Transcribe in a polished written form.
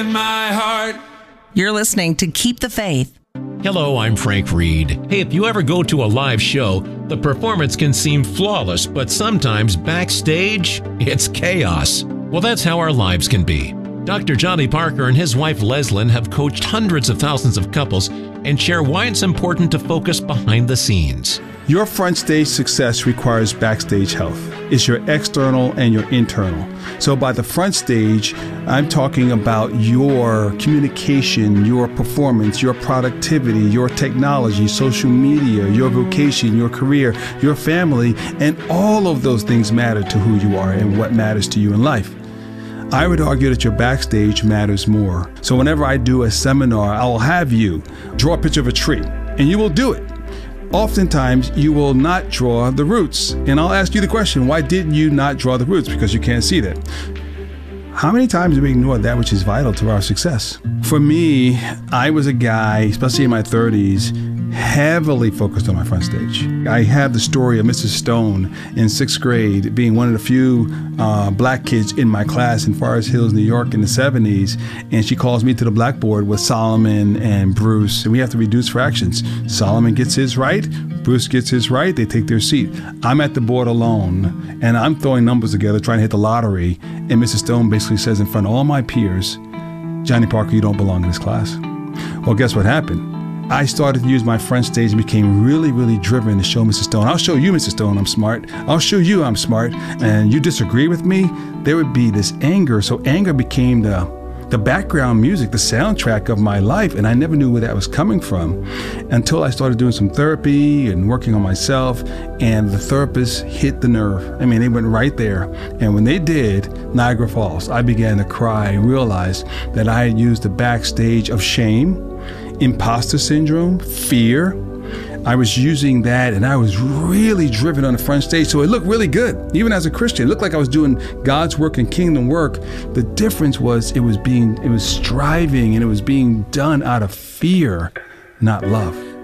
My heart. You're listening to Keep the Faith. Hello, I'm Frank Reed. Hey, if you ever go to a live show, the performance can seem flawless, but sometimes backstage, it's chaos. Well, that's how our lives can be. Dr. Johnny Parker and his wife Leslyn have coached hundreds of thousands of couples and share why it's important to focus behind the scenes. Your front stage success requires backstage health. It's your external and your internal. So by the front stage, I'm talking about your communication, your performance, your productivity, your technology, social media, your vocation, your career, your family, and all of those things matter to who you are and what matters to you in life. I would argue that your backstage matters more. So whenever I do a seminar, I will have you draw a picture of a tree, and you will do it. Oftentimes, you will not draw the roots. And I'll ask you the question, why didn't you not draw the roots? Because you can't see that. How many times do we ignore that which is vital to our success? For me, I was a guy, especially in my 30s, heavily focused on my front stage. I have the story of Mrs. Stone in 6th grade being one of the few black kids in my class in Forest Hills, New York in the 70s. And she calls me to the blackboard with Solomon and Bruce. And we have to reduce fractions. Solomon gets his right. Bruce gets his right. They take their seat. I'm at the board alone. And I'm throwing numbers together, trying to hit the lottery. And Mrs. Stone basically says in front of all my peers, Johnny Parker, you don't belong in this class. Well, guess what happened? I started to use my front stage and became really, really driven to show Mrs. Stone. I'll show you, Mrs. Stone, I'm smart. I'll show you I'm smart. And you disagree with me, there would be this anger. So anger became the background music, the soundtrack of my life. And I never knew where that was coming from until I started doing some therapy and working on myself. And the therapist hit the nerve. I mean, they went right there. And when they did, Niagara Falls, I began to cry and realize that I had used the backstage of shame, imposter syndrome, fear. I was using that and I was really driven on the front stage. So it looked really good. Even as a Christian, it looked like I was doing God's work and kingdom work. The difference was it was striving and it was being done out of fear, not love.